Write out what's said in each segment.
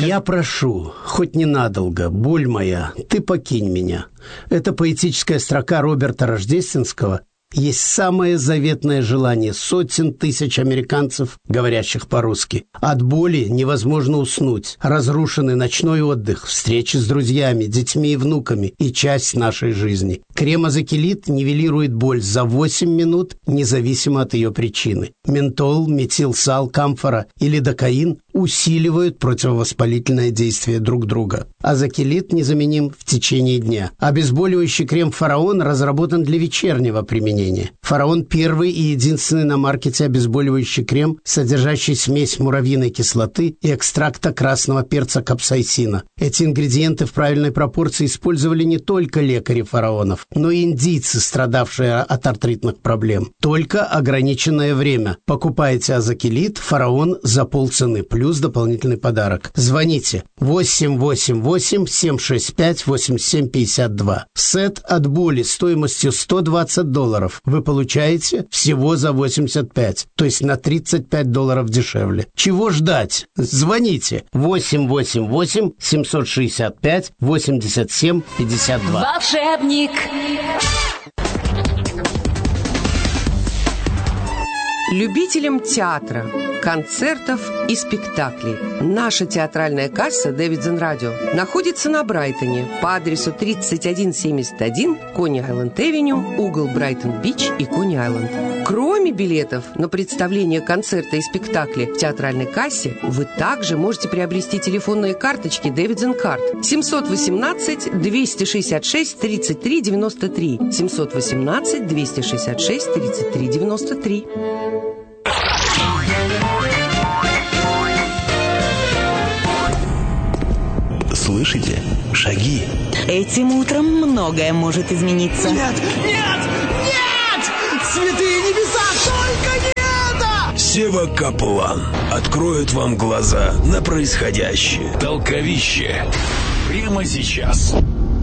Я прошу, хоть ненадолго, боль моя, ты покинь меня. Это поэтическая строка Роберта Рождественского есть самое заветное желание сотен тысяч американцев, говорящих по-русски. От боли невозможно уснуть. Разрушенный ночной отдых, встречи с друзьями, детьми и внуками и часть нашей жизни. Крем Азакелит нивелирует боль за 8 минут, независимо от ее причины. Ментол, метилсал, камфора и лидокаин усиливают противовоспалительное действие друг друга. Азакелит незаменим в течение дня. Обезболивающий крем «Фараон» разработан для вечернего применения. «Фараон» – первый и единственный на маркете обезболивающий крем, содержащий смесь муравьиной кислоты и экстракта красного перца капсаицина. Эти ингредиенты в правильной пропорции использовали не только лекари фараонов, но и индийцы, страдавшие от артритных проблем. Только ограниченное время. Покупайте Азакелит «Фараон» за полцены, плюс дополнительный подарок. Звоните 888-765-8752. Сет от боли стоимостью $120 вы получаете всего за 85, то есть на $35 дешевле. Чего ждать? Звоните 888-765-8752. Волшебник. Любителям театра, концертов и спектаклей. Наша театральная касса Davidson Radio находится на Брайтоне по адресу 3171 Кони-Айленд-Эвеню, угол Брайтон-Бич и Кони-Айленд. Кроме билетов на представление концерта и спектакля в театральной кассе, вы также можете приобрести телефонные карточки Davidson Card 718-266-3393 718-266-3393. Слышите? Шаги. Этим утром многое может измениться. Нет! Нет! Нет! Святые небеса, только не это! Сева Каплан откроет вам глаза на происходящее. Толковище. Прямо сейчас.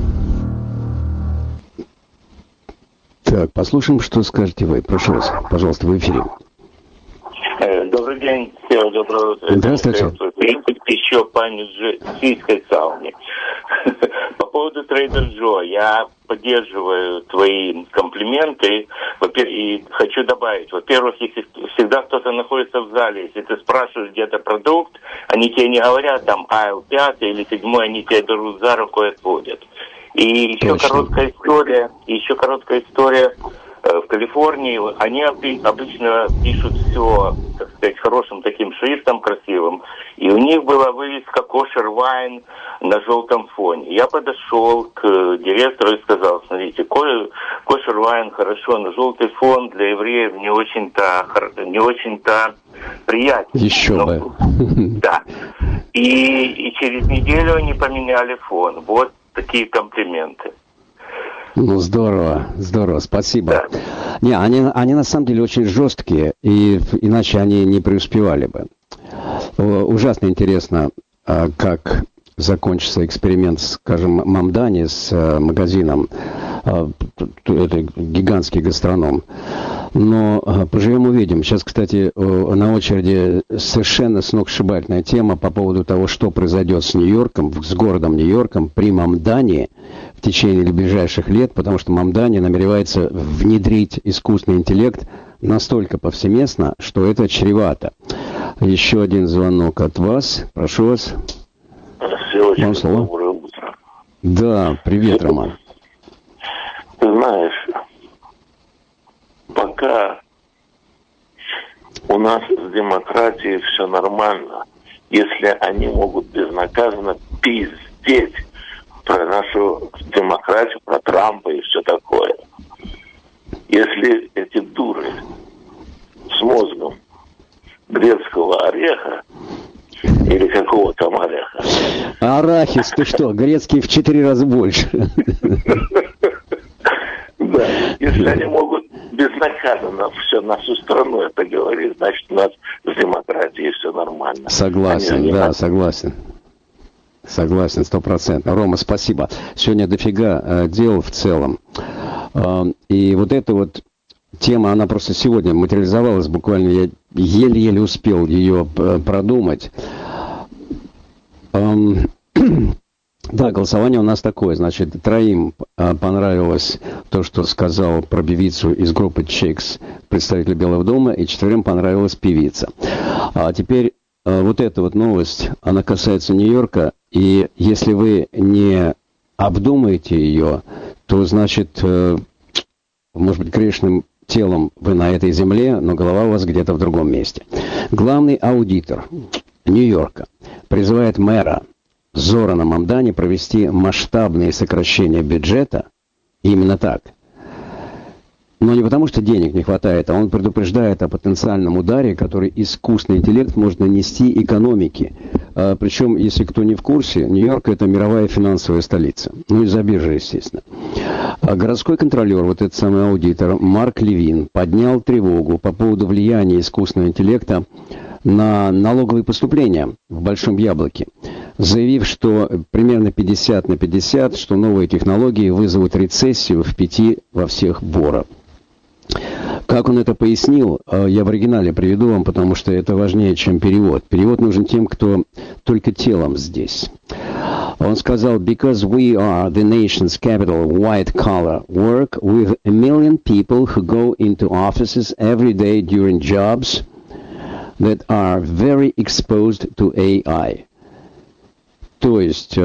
Так, послушаем, что скажете вы. Прошу вас, пожалуйста, в эфире. Добрый день, Сева, доброе утро. Здравствуйте. Еще память сельской сауне. По поводу Трейдер Джо, я поддерживаю твои комплименты. И хочу добавить, во-первых, если всегда кто-то находится в зале, если ты спрашиваешь где-то продукт, они тебе не говорят там айл 5 или 7, они тебя берут за руку и отводят. И еще короткая история. В Калифорнии они обычно пишут все, так сказать, хорошим таким шрифтом красивым. И у них была вывеска «Кошер Вайн» на желтом фоне. Я подошел к директору и сказал: смотрите, «Кошер Вайн» хорошо, но желтый фон для евреев не очень-то приятен. Еще бы. Да. И через неделю они поменяли фон. Вот такие комплименты. Ну, здорово, спасибо. Да. Не, они на самом деле очень жесткие, и иначе они не преуспевали бы. Ужасно интересно, как закончится эксперимент, скажем, Мамдани с магазином. Это гигантский гастроном. Но поживем увидим. Сейчас, кстати, на очереди совершенно сногсшибательная тема по поводу того, что произойдет с Нью-Йорком, с городом Нью-Йорком при Мамдани в течение ближайших лет, потому что Мамдани намеревается внедрить искусственный интеллект настолько повсеместно, что это чревато. Еще один звонок от вас. Прошу вас. Вам слово. Доброе утро. Да, привет, Роман. Ты знаешь, пока у нас с демократией все нормально, если они могут безнаказанно пиздеть про нашу демократию, про Трампа и все такое. Если эти дуры с мозгом грецкого ореха или какого там ореха. Арахис, ты что, грецкий в 4 раза больше. Да, если они могут безнаказанно все нашу страну это говорить, значит у нас с демократией все нормально. Согласен, да, согласен. Согласен, 100%. Рома, спасибо. Сегодня дофига дел в целом. И вот эта вот тема, она просто сегодня материализовалась, буквально я еле-еле успел ее продумать. Да, голосование у нас такое. Значит, троим понравилось то, что сказал про певицу из группы Chicks, представитель Белого дома, и четверым понравилась певица. А теперь вот эта вот новость, она касается Нью-Йорка, и если вы не обдумаете ее, то, значит, может быть, грешным телом вы на этой земле, но голова у вас где-то в другом месте. Главный аудитор Нью-Йорка призывает мэра Зорана Мамдани провести масштабные сокращения бюджета, именно так. Но не потому, что денег не хватает, а он предупреждает о потенциальном ударе, который искусственный интеллект может нанести экономике. Причем, если кто не в курсе, Нью-Йорк – это мировая финансовая столица. Ну, из-за биржи, естественно. Городской контролер, вот этот самый аудитор, Марк Левин, поднял тревогу по поводу влияния искусственного интеллекта на налоговые поступления в Большом Яблоке, заявив, что примерно 50/50, что новые технологии вызовут рецессию в 5 во всех бора. Как он это пояснил, я в оригинале приведу вам, потому что это важнее, чем перевод. Перевод нужен тем, кто только телом здесь. Он сказал, because we are the nation's capital of white-collar work with 1 million people who go into offices every day during jobs that are very exposed to AI. То есть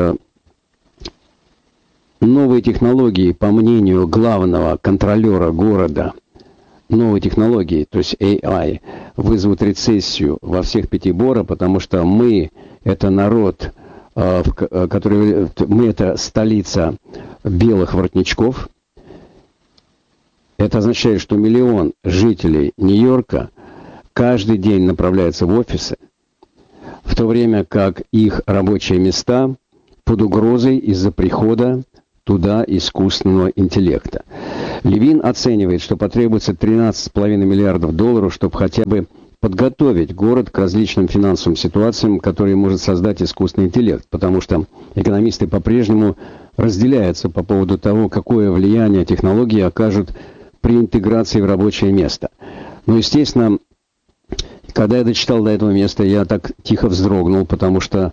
новые технологии, по мнению главного контролера города, новые технологии, то есть AI, вызовут рецессию во всех 5 бора, потому что мы – это народ, мы – это столица белых воротничков. Это означает, что 1 миллион жителей Нью-Йорка каждый день направляются в офисы, в то время как их рабочие места под угрозой из-за прихода туда искусственного интеллекта. Левин оценивает, что потребуется $13,5 миллиардов, чтобы хотя бы подготовить город к различным финансовым ситуациям, которые может создать искусственный интеллект, потому что экономисты по-прежнему разделяются по поводу того, какое влияние технологии окажут при интеграции в рабочее место. Но, естественно, когда я дочитал до этого места, я так тихо вздрогнул, потому что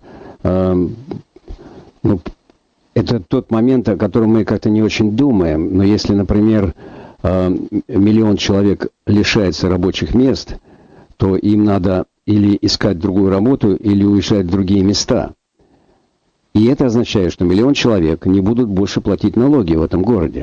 это тот момент, о котором мы как-то не очень думаем. Но если, например, 1 миллион человек лишается рабочих мест, то им надо или искать другую работу, или уезжать в другие места. И это означает, что 1 миллион человек не будут больше платить налоги в этом городе.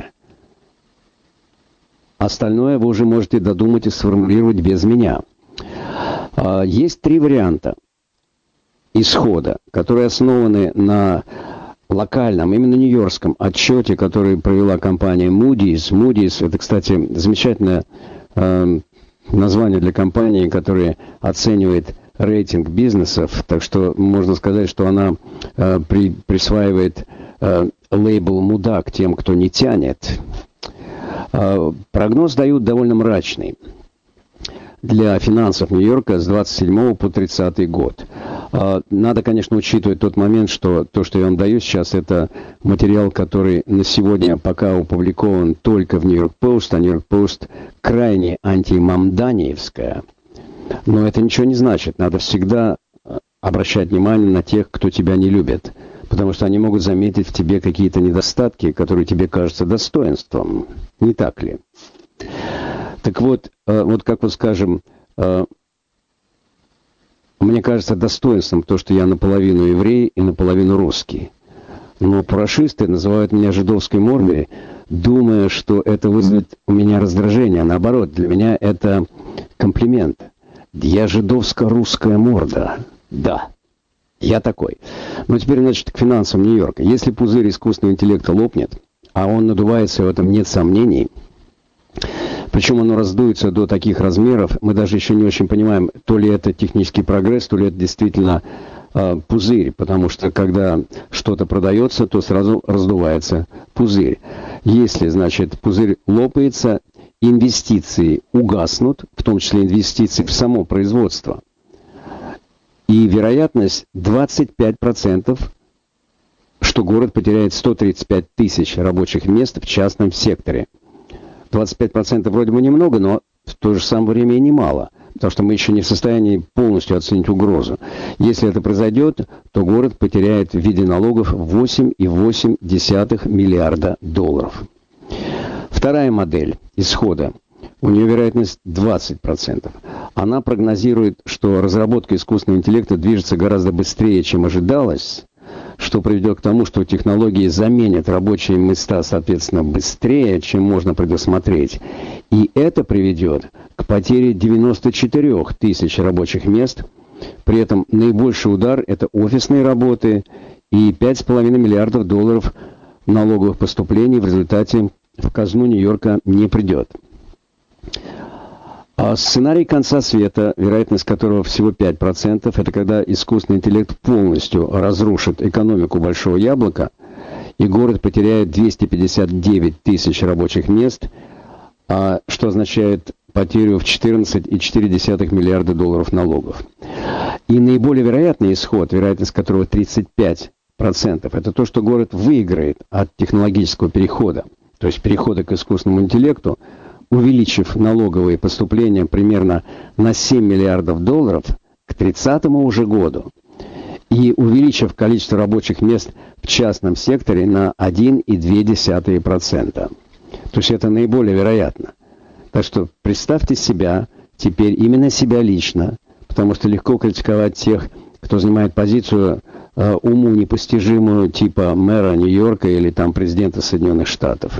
Остальное вы уже можете додумать и сформулировать без меня. Есть 3 варианта исхода, которые основаны на локальном, именно нью-йоркском отчете, который провела компания Moody's. Moody's – это, кстати, замечательное название для компании, которая оценивает рейтинг бизнесов. Так что можно сказать, что она присваивает лейбл «мудак» тем, кто не тянет. Прогноз дают довольно мрачный для финансов Нью-Йорка с 27 по 30 год. Надо, конечно, учитывать тот момент, что то, что я вам даю сейчас, это материал, который на сегодня пока опубликован только в Нью-Йорк Пост, а Нью-Йорк Пост крайне антимамданиевская. Но это ничего не значит. Надо всегда обращать внимание на тех, кто тебя не любит, потому что они могут заметить в тебе какие-то недостатки, которые тебе кажутся достоинством. Не так ли? Так вот, как вот скажем, мне кажется достоинством то, что я наполовину еврей и наполовину русский. Но парашисты называют меня жидовской мордой, думая, что это вызовет у меня раздражение. Наоборот, для меня это комплимент. Я жидовско-русская морда. Да, я такой. Но теперь, значит, к финансам Нью-Йорка. Если пузырь искусственного интеллекта лопнет, а он надувается, в этом нет сомнений, причем оно раздуется до таких размеров, мы даже еще не очень понимаем, то ли это технический прогресс, то ли это действительно пузырь, потому что когда что-то продается, то сразу раздувается пузырь. Если, значит, пузырь лопается, инвестиции угаснут, в том числе инвестиции в само производство. И вероятность 25%, что город потеряет 135 тысяч рабочих мест в частном секторе. 25% вроде бы немного, но в то же самое время и немало. потому что мы еще не в состоянии полностью оценить угрозу. Если это произойдет, то город потеряет в виде налогов 8,8 миллиарда долларов. Вторая модель исхода. У нее вероятность 20%. Она прогнозирует, что разработка искусственного интеллекта движется гораздо быстрее, чем ожидалось, что приведет к тому, что технологии заменят рабочие места, соответственно, быстрее, чем можно предусмотреть. И это приведет к потере 94 тысяч рабочих мест. При этом наибольший удар – это офисные работы и 5,5 миллиардов долларов налоговых поступлений в результате в казну Нью-Йорка не придет. А сценарий конца света, вероятность которого всего 5%, это когда искусственный интеллект полностью разрушит экономику Большого Яблока, и город потеряет 259 тысяч рабочих мест, что означает потерю в 14,4 миллиарда долларов налогов. И наиболее вероятный исход, вероятность которого 35%, это то, что город выиграет от технологического перехода, то есть перехода к искусственному интеллекту, увеличив налоговые поступления примерно на 7 миллиардов долларов к 30-му уже году и увеличив количество рабочих мест в частном секторе на 1,2%. То есть это наиболее вероятно. Так что представьте себя, теперь именно себя лично, потому что легко критиковать тех, кто занимает позицию уму непостижимую типа мэра Нью-Йорка или там президента Соединенных Штатов.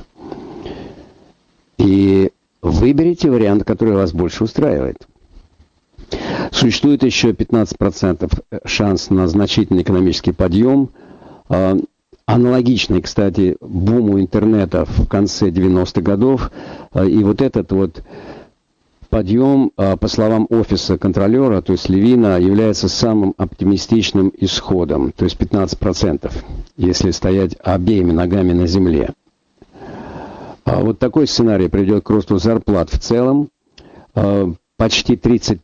И выберите вариант, который вас больше устраивает. Существует еще 15% шанс на значительный экономический подъем. Аналогичный, кстати, буму интернета в конце 90-х годов. И вот этот вот подъем, по словам офиса контролера, то есть Левина, является самым оптимистичным исходом. То есть 15%, если стоять обеими ногами на земле. Вот такой сценарий приведет к росту зарплат в целом. Почти 30